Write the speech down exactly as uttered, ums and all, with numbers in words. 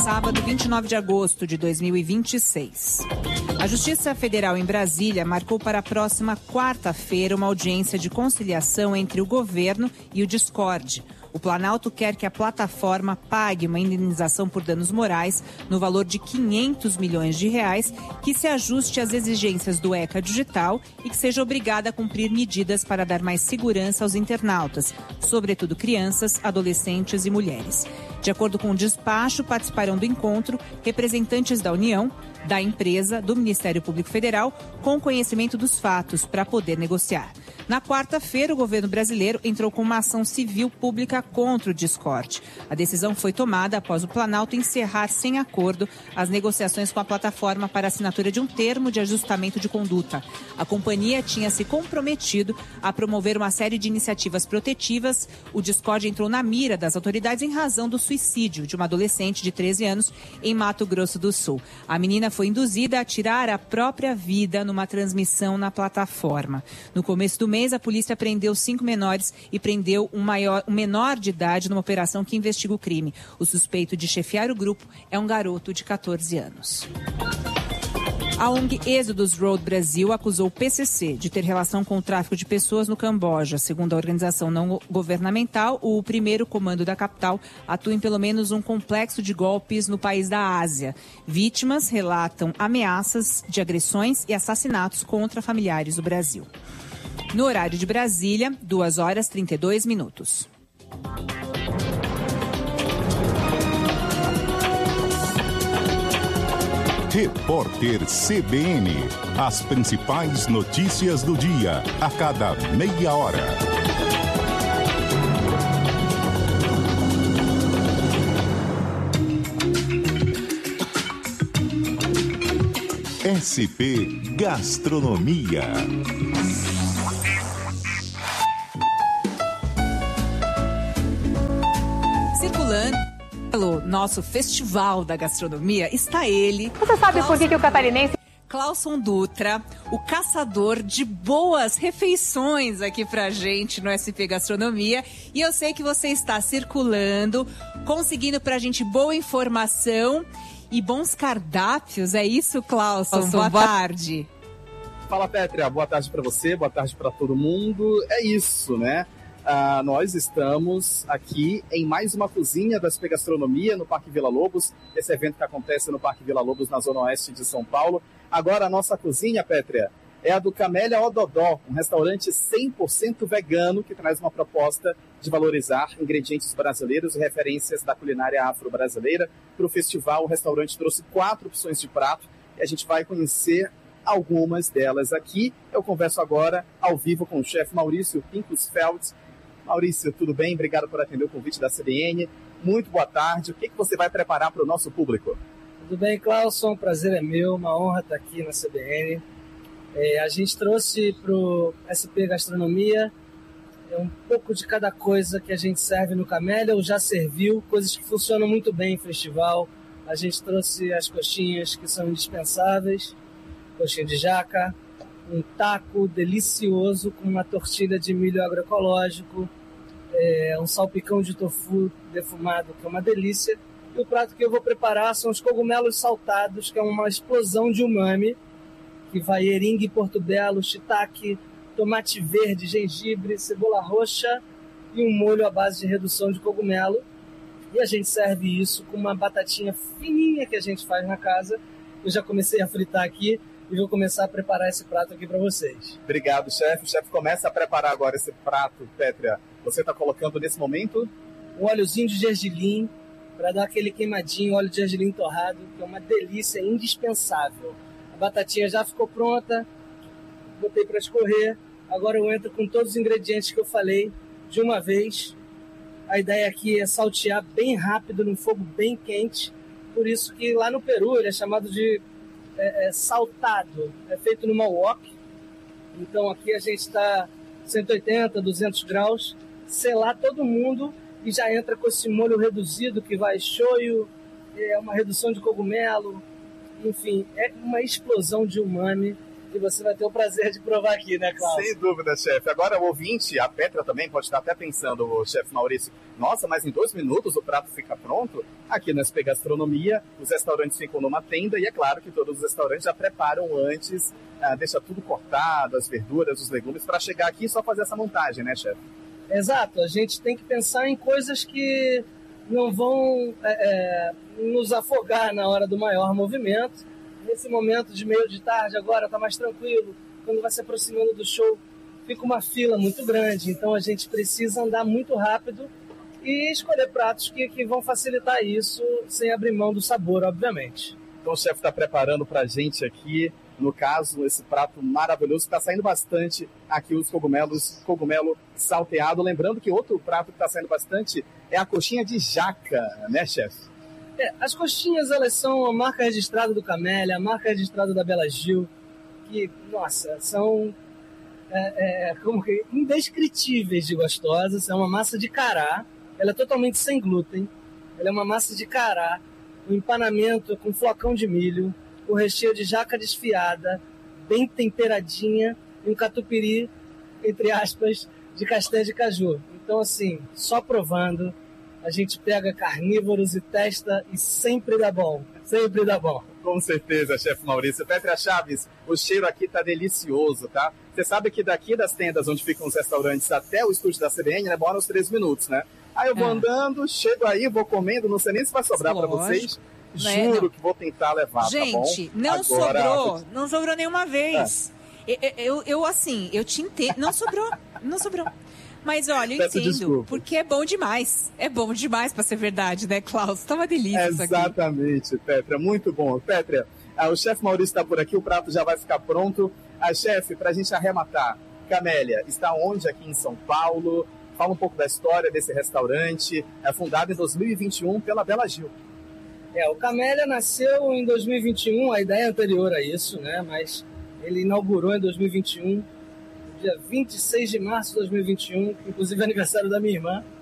sábado, vinte e nove de agosto de dois mil e vinte e seis. A Justiça Federal em Brasília marcou para a próxima quarta-feira uma audiência de conciliação entre o governo e o Discord. O Planalto quer que a plataforma pague uma indenização por danos morais no valor de quinhentos milhões de reais, que se ajuste às exigências do ECA Digital e que seja obrigada a cumprir medidas para dar mais segurança aos internautas, sobretudo crianças, adolescentes e mulheres. De acordo com o despacho, participarão do encontro representantes da União, da empresa, do Ministério Público Federal, com conhecimento dos fatos para poder negociar. Na quarta-feira, o governo brasileiro entrou com uma ação civil pública contra o Discord. A decisão foi tomada após o Planalto encerrar sem acordo as negociações com a plataforma para assinatura de um termo de ajustamento de conduta. A companhia tinha se comprometido a promover uma série de iniciativas protetivas. O Discord entrou na mira das autoridades em razão do suicídio de uma adolescente de treze anos em Mato Grosso do Sul. A menina foi induzida a tirar a própria vida numa transmissão na plataforma. No começo do mês, a polícia prendeu cinco menores e prendeu um, maior, um menor de idade numa operação que investiga o crime. O suspeito de chefiar o grupo é um garoto de catorze anos. A O N G Êxodos Road Brasil acusou o P C C de ter relação com o tráfico de pessoas no Camboja. Segundo a organização não governamental, o primeiro comando da capital atua em pelo menos um complexo de golpes no país da Ásia. Vítimas relatam ameaças de agressões e assassinatos contra familiares do Brasil. No horário de Brasília, duas horas e trinta e dois minutos. Repórter C B N. As principais notícias do dia, a cada meia hora. S P Gastronomia. Circulando pelo nosso Festival da Gastronomia está ele. Você sabe por que, que o catarinense... Clauson Dutra, o caçador de boas refeições aqui pra gente no S P Gastronomia. E eu sei que você está circulando, conseguindo pra gente boa informação e bons cardápios. É isso, Clauson? Boa, boa tarde. Fala, Pétria. Boa tarde pra você, boa tarde pra todo mundo. É isso, né? Uh, nós estamos aqui em mais uma cozinha da S P Gastronomia no Parque Vila Lobos, esse evento que acontece no Parque Vila Lobos, na zona oeste de São Paulo. Agora a nossa cozinha, Pétria, é a do Camélia Ododó, um restaurante cem por cento vegano que traz uma proposta de valorizar ingredientes brasileiros e referências da culinária afro-brasileira. Para o festival, o restaurante trouxe quatro opções de prato e a gente vai conhecer algumas delas aqui. Eu converso agora ao vivo com o chefe Maurício Pinkusfeld. Maurício, tudo bem? Obrigado por atender o convite da C B N. Muito boa tarde. O que, que você vai preparar para o nosso público? Tudo bem, Clauson? Prazer é meu, uma honra estar aqui na C B N. É, a gente trouxe para o S P Gastronomia é, um pouco de cada coisa que a gente serve no Camélia ou já serviu, coisas que funcionam muito bem em festival. A gente trouxe as coxinhas que são indispensáveis, coxinha de jaca, um taco delicioso com uma tortilha de milho agroecológico, é, um salpicão de tofu defumado, que é uma delícia. E o prato que eu vou preparar são os cogumelos saltados, que é uma explosão de umami, que vai eringue, portobello, shiitake, tomate verde, gengibre, cebola roxa e um molho à base de redução de cogumelo. E a gente serve isso com uma batatinha fininha que a gente faz na casa. Eu já comecei a fritar aqui e vou começar a preparar esse prato aqui para vocês. Obrigado, chefe. O chefe começa a preparar agora esse prato, Pétria. Você está colocando nesse momento? Um óleozinho de gergelim, para dar aquele queimadinho, óleo de gergelim torrado, que é uma delícia, indispensável. A batatinha já ficou pronta, botei para escorrer. Agora eu entro com todos os ingredientes que eu falei de uma vez. A ideia aqui é saltear bem rápido, num fogo bem quente. Por isso que lá no Peru ele é chamado de É, é, saltado, é feito numa wok. Então aqui a gente está cento e oitenta, duzentos graus, selar todo mundo e já entra com esse molho reduzido que vai shoyu, é uma redução de cogumelo, enfim, é uma explosão de umami que você vai ter o prazer de provar aqui, né, Cláudio? Sem dúvida, chefe. Agora o ouvinte, a Pétria também pode estar até pensando, o chefe Maurício, Nossa, mas em dois minutos o prato fica pronto? Aqui na S P Gastronomia, os restaurantes ficam numa tenda e é claro que todos os restaurantes já preparam antes, ah, deixa tudo cortado, as verduras, os legumes, para chegar aqui e só fazer essa montagem, né, chefe? Exato, a gente tem que pensar em coisas que não vão é, é, nos afogar na hora do maior movimento. Nesse momento de meio de tarde agora está mais tranquilo, quando vai se aproximando do show fica uma fila muito grande, então a gente precisa andar muito rápido e escolher pratos que, que vão facilitar isso, sem abrir mão do sabor, obviamente. Então o chefe está preparando para a gente aqui, no caso, esse prato maravilhoso, está saindo bastante aqui os cogumelos, cogumelo salteado. Lembrando que outro prato que está saindo bastante é a coxinha de jaca, né, chefe? É, as coxinhas, elas são a marca registrada do Camélia, a marca registrada da Bela Gil, que, nossa, são é, é, como que, indescritíveis de gostosas. É uma massa de cará, ela é totalmente sem glúten, ela é uma massa de cará, o empanamento é com flocão de milho, o recheio de jaca desfiada, bem temperadinha, e um catupiry, entre aspas, de castanha de caju. Então, assim, só provando, a gente pega carnívoros e testa e sempre dá bom, sempre dá bom. Com certeza, chefe Maurício. Pétrea Chaves, o cheiro aqui tá delicioso, tá? Você sabe que daqui das tendas onde ficam os restaurantes até o estúdio da C B N, demora uns três minutos, né? Aí eu vou é. andando, chego aí, vou comendo, não sei nem se vai sobrar para vocês. Juro é, que vou tentar levar, gente, tá bom? não Agora... sobrou, não sobrou nenhuma vez. É. Eu, eu, eu, assim, eu te entendo, não sobrou, não sobrou. Mas olha, eu Peço entendo, desculpa. Porque é bom demais. É bom demais pra ser verdade, né, Klaus? Tá uma delícia é isso aqui. Exatamente, Pétrea, muito bom. Pétrea, ah, o chefe Maurício está por aqui, o prato já vai ficar pronto. A chefe, pra gente arrematar, Camélia, está onde aqui em São Paulo? Fala um pouco da história desse restaurante. É fundado em dois mil e vinte e um pela Bela Gil. É, o Camélia nasceu em dois mil e vinte e um, a ideia é anterior a isso, né? Mas ele inaugurou em dois mil e vinte e um, dia vinte e seis de março de dois mil e vinte e um, que inclusive é aniversário da minha irmã.